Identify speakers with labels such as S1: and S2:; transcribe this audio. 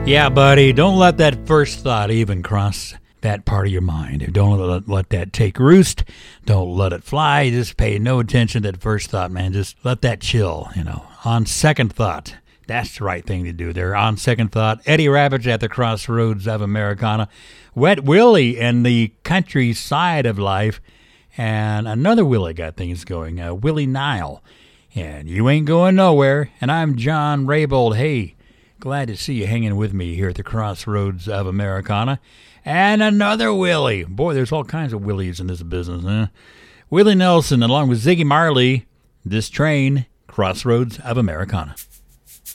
S1: Yeah, buddy, don't let that first thought even cross that part of your mind. Don't let that take roost. Don't let it fly. Just pay no attention to that first thought, man. Just let that chill, On second thought, that's the right thing to do there. On second thought, Eddie Ravitch at the crossroads of Americana. Wet Willie and the countryside of life. And another Willie got things going, Willie Nile. And you ain't going nowhere. And I'm John Raybold. Hey, glad to see you hanging with me here at the crossroads of Americana. And another Willie. Boy, there's all kinds of Willies in this business, huh? Willie Nelson, along with Ziggy Marley, This Train, Crossroads of Americana.